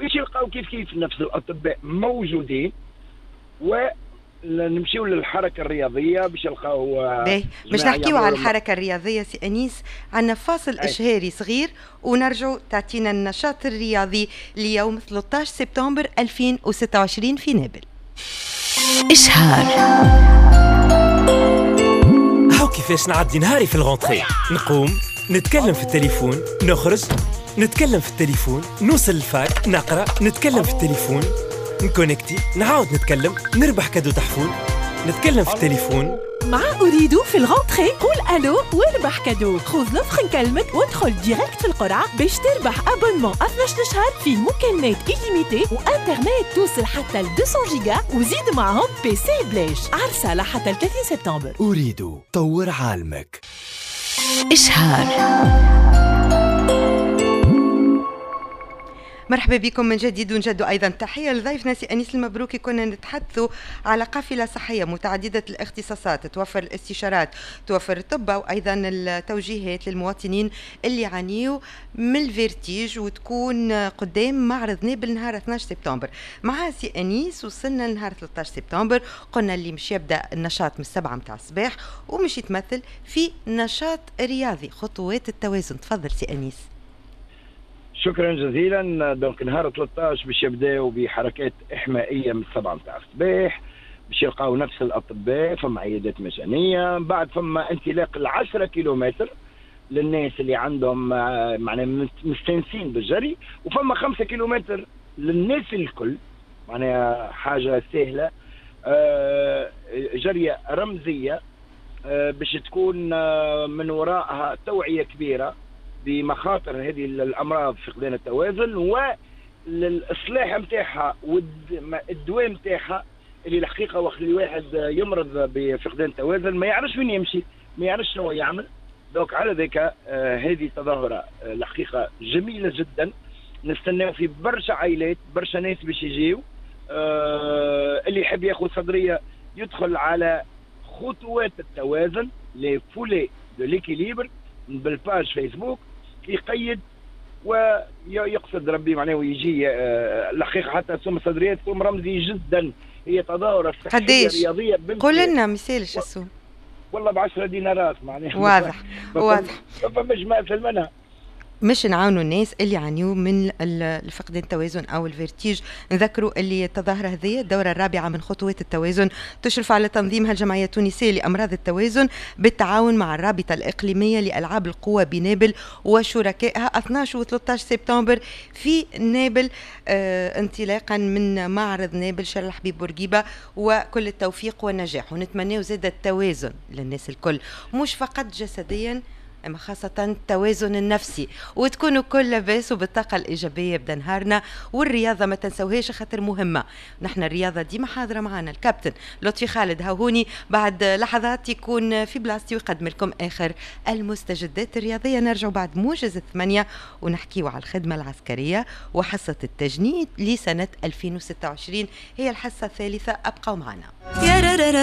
باش يلقاو كيف كيف نفس الاطباء موجودين، ونمشيو للحركه الرياضيه باش يلقاو. باش نحكيو على الحركه الرياضيه سي انيس، عندنا فاصل اشهاري صغير ونرجعوا تعطينا النشاط الرياضي ليوم 13 سبتمبر 2026 في نابل. إشهار. هاو كيفاش نعدي نهاري في الغونتري، نقوم نتكلم في التليفون، نخرج نتكلم في التليفون، نوصل الفاك نقرأ نتكلم في التليفون، نكونكتي نعاود نتكلم، نربح كادو تحفون نتكلم في التليفون. مع أريدو في الغونتري قول ألو واربح كادو. خذ لوفر نكلمك وادخل ديريكت في القرعة باش تربح أبونمون 12 شهر فيه مكالمات إليميتي وإنترنت توصل حتى ل 200 جيجا، وزيد معهم بي سي بلاش. عرسة لحتى ل 30 سبتمبر. أريدو طور عالمك. إشهار. مرحبا بكم من جديد، ونجد أيضا تحية لضيفنا سي أنيس المبروكي. كنا نتحدثوا على قافلة صحية متعددة الاختصاصات، توفر الاستشارات، توفر الطب وأيضا التوجيهات للمواطنين اللي يعانيوا من الفيرتيج، وتكون قدام معرض نابل نهار 12 سبتمبر. مع سي أنيس وصلنا لنهار 13 سبتمبر، قلنا اللي مش يبدأ النشاط من 7 متاع الصباح ومش يتمثل في نشاط رياضي، خطوات التوازن. تفضل سي أنيس. شكرا جزيلا. دونك نهار 13 باش يبداو بحركات احمائيه من 7 متاع الصباح، باش يلقاو نفس الاطباء، فما عيادات مجانيه، بعد فما انطلاق 10 كيلومتر للناس اللي عندهم معناها مستانسين بالجري، وفما 5 كيلومتر للناس الكل، معناها حاجه سهله، جريه رمزيه باش تكون من وراءها توعيه كبيره بمخاطر هذه الامراض فقدان التوازن، وللاصلاح نتاعها والدواء نتاعها، اللي الحقيقه وقت اللي واحد يمرض بفقدان التوازن ما يعرفش وين يمشي، ما يعرفش شنو يعمل. دونك على ذلك هذه تظاهره الحقيقه جميله جدا، نستناو في برشا عائلات، برشا ناس باش يجيو. اللي يحب ياخذ صدريه يدخل على خطوات التوازن، لي فولي دو ليكيليبر بالباج فيسبوك، يقيد ويقصد ربي معناه ويجي. الحقيقه حتى السوم الصدريه تكون رمزي جدا، هي تظاهره صحيه رياضيه. قول لنا مثال شو السوم؟ والله ب10 دينارات معناها. واضح واضح. فماش ما في منها. مش نعاونوا الناس اللي يعانيوا من الفقدان التوازن او الفيرتيج. نذكروا اللي التظاهره هذه الدوره الرابعه من خطوات التوازن، تشرف على تنظيمها الجمعيه التونسيه لامراض التوازن بالتعاون مع الرابطه الاقليميه لالعاب القوى بنابل وشركائها، 12 و 13 سبتمبر في نابل، انطلاقا من معرض نابل شارع الحبيب بورقيبه. وكل التوفيق والنجاح، ونتمنى زاد التوازن للناس الكل، مش فقط جسديا أما خاصة التوازن النفسي، وتكونوا كل لاباس وبالطاقة الإيجابية بدا نهارنا. والرياضة ما تنسوهاش خاطر مهمة، نحن الرياضة ديما حاضرة معنا. الكابتن لطفي خالد هاهوني بعد لحظات يكون في بلاستي ويقدم لكم آخر المستجدات الرياضية. نرجع بعد موجز 8 ونحكيوا على الخدمة العسكرية وحصة التجنيد لسنة 2026، هي الحصة الثالثة. أبقوا معنا.